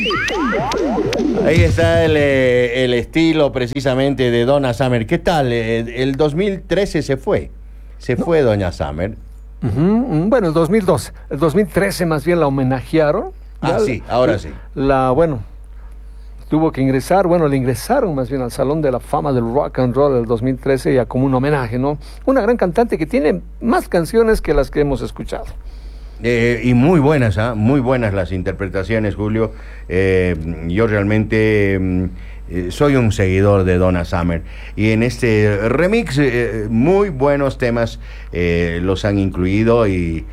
Ahí está el estilo precisamente de Donna Summer. ¿Qué tal? El 2013 se fue Donna Summer. Bueno, el 2012. El 2013 más bien la homenajearon. Sí, ahora sí. Tuvo que ingresar, le ingresaron más bien al Salón de la Fama del Rock and Roll del 2013 ya como un homenaje, ¿no? Una gran cantante que tiene más canciones que las que hemos escuchado. Y muy buenas las interpretaciones, Julio. Yo realmente soy un seguidor de Donna Summer. Y en este remix, muy buenos temas los han incluido. Y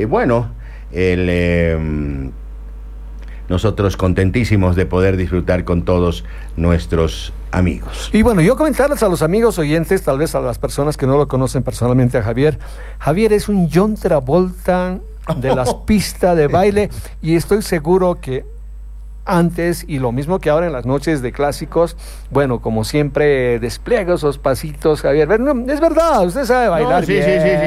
nosotros contentísimos de poder disfrutar con todos nuestros amigos. Y yo comentarles a los amigos oyentes, tal vez a las personas que no lo conocen personalmente a Javier. Javier es un John Travolta de las pistas de baile, y estoy seguro que antes, y lo mismo que ahora en las noches de clásicos, como siempre despliega esos pasitos, Javier. Es verdad, usted sabe bailar bien.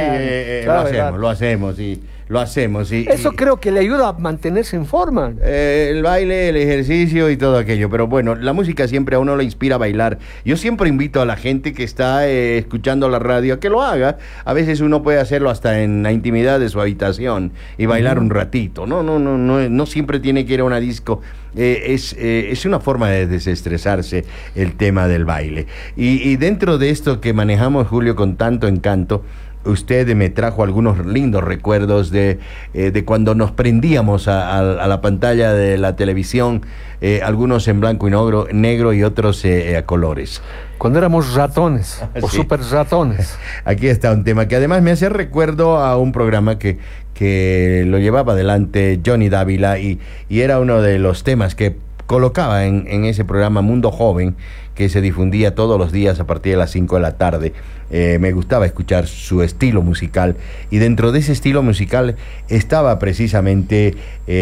Sí, lo hacemos. Eso creo que le ayuda a mantenerse en forma. El baile, el ejercicio y todo aquello. Pero la música siempre a uno le inspira a bailar. Yo siempre invito a la gente que está escuchando la radio a que lo haga. A veces uno puede hacerlo hasta en la intimidad de su habitación y bailar un ratito. No siempre tiene que ir a una disco. Es una forma de desestresarse el tema del baile. Y dentro de esto que manejamos, Julio, con tanto encanto, usted me trajo algunos lindos recuerdos de cuando nos prendíamos a la pantalla de la televisión, algunos en blanco y negro y otros a colores. Cuando éramos ratones, o sí. super ratones. Aquí está un tema que además me hace recuerdo a un programa que lo llevaba adelante Johnny Dávila, y era uno de los temas que colocaba en ese programa Mundo Joven, que se difundía todos los días a partir de las 5 de la tarde. Me gustaba escuchar su estilo musical, y dentro de ese estilo musical estaba precisamente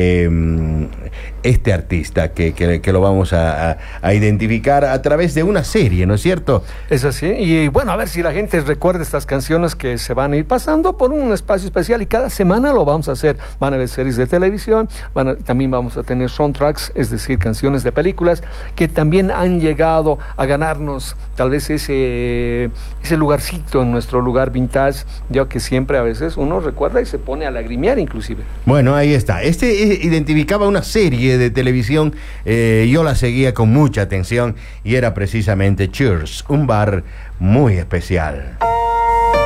este artista que lo vamos a identificar a través de una serie, ¿no es cierto? Es así, y a ver si la gente recuerda estas canciones que se van a ir pasando por un espacio especial, y cada semana lo vamos a hacer. Van a haber series de televisión, también vamos a tener soundtracks, es decir, canciones de películas que también han llegado a ganarnos tal vez ese lugarcito en nuestro lugar vintage, ya que siempre a veces uno recuerda y se pone a lagrimear inclusive. Ahí está. Identificaba una serie de televisión, yo la seguía con mucha atención, y era precisamente Cheers, un bar muy especial.